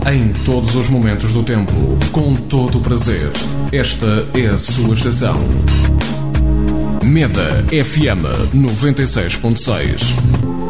Em todos os momentos do tempo, com todo o prazer. Esta é a sua estação. Meda FM 96.6.